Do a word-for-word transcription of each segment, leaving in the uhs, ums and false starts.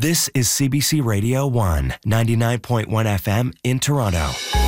This is C B C Radio one, ninety-nine point one F M in Toronto.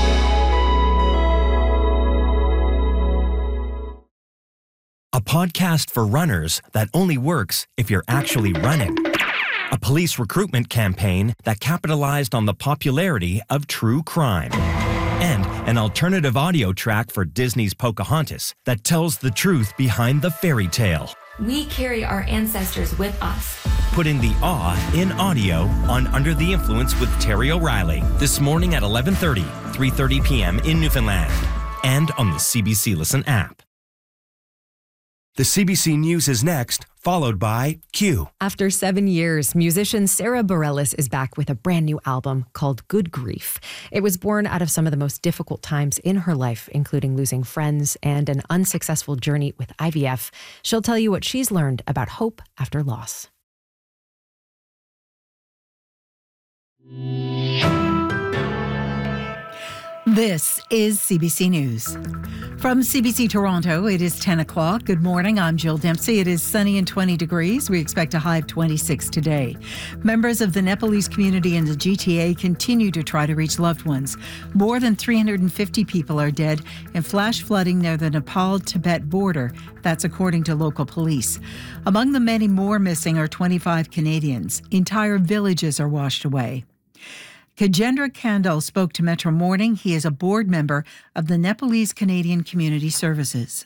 A podcast for runners that only works if you're actually running. A police recruitment campaign that capitalized on the popularity of true crime. And an alternative audio track for Disney's Pocahontas that tells the truth behind the fairy tale. We carry our ancestors with us. Putting the awe in audio on Under the Influence with Terry O'Reilly this morning at eleven thirty, three thirty p.m. in Newfoundland and on the C B C Listen app. The C B C News is next, followed by Q. After seven years, musician Sarah Bareilles is back with a brand new album called Good Grief. It was born out of some of the most difficult times in her life, including losing friends and an unsuccessful journey with I V F. She'll tell you what she's learned about hope after loss. This is C B C News. From C B C Toronto, it is ten o'clock. Good morning, I'm Jill Dempsey. It is sunny and twenty degrees. We expect a high of twenty-six today. Members of the Nepalese community in the G T A continue to try to reach loved ones. More than three hundred fifty people are dead in flash flooding near the Nepal-Tibet border. That's according to local police. Among the many more missing are twenty-five Canadians. Entire villages are washed away. Kajendra Kandal spoke to Metro Morning. He is a board member of the Nepalese Canadian Community Services.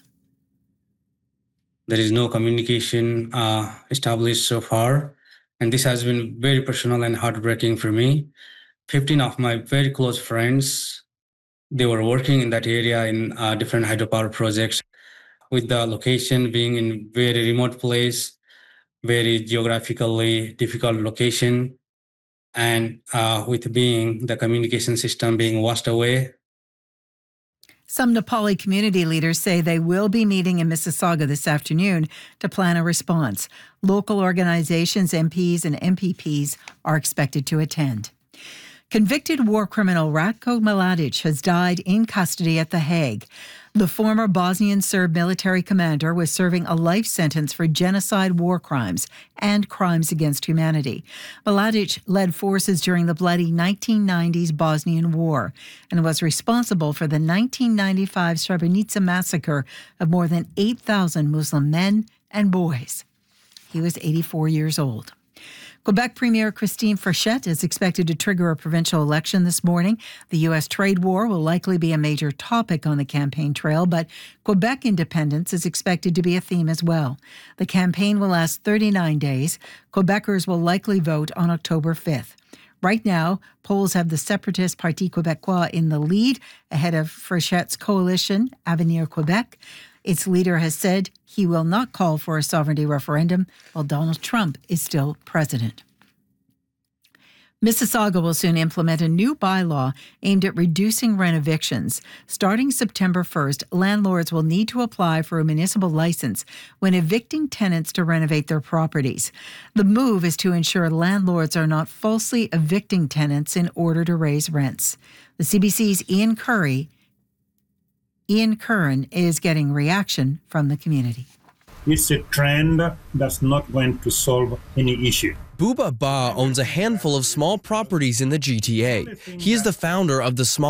There is no communication uh, established so far, and this has been very personal and heartbreaking for me. fifteen of my very close friends, they were working in that area in uh, different hydropower projects. With the location being in very remote place, very geographically difficult location, and uh, with being the communication system being washed away. Some Nepali community leaders say they will be meeting in Mississauga this afternoon to plan a response. Local organizations, M Ps and M P Ps are expected to attend. Convicted war criminal Ratko Mladic has died in custody at The Hague. The former Bosnian Serb military commander was serving a life sentence for genocide war crimes and crimes against humanity. Mladic led forces during the bloody nineteen nineties Bosnian War and was responsible for the nineteen ninety-five Srebrenica massacre of more than eight thousand Muslim men and boys. He was eighty-four years old. Quebec Premier Christine Frechette is expected to trigger a provincial election this morning. The U S trade war will likely be a major topic on the campaign trail, but Quebec independence is expected to be a theme as well. The campaign will last thirty-nine days. Quebecers will likely vote on October fifth. Right now, polls have the separatist Parti Québécois in the lead, ahead of Frechette's coalition, Avenir Québec. Its leader has said he will not call for a sovereignty referendum while Donald Trump is still president. Mississauga will soon implement a new bylaw aimed at reducing rent evictions. Starting September first, landlords will need to apply for a municipal license when evicting tenants to renovate their properties. The move is to ensure landlords are not falsely evicting tenants in order to raise rents. The C B C's Ian Curry Ian Curran is getting reaction from the community. It's a trend that's not going to solve any issue. Buba Ba owns a handful of small properties in the G T A. He is the founder of the small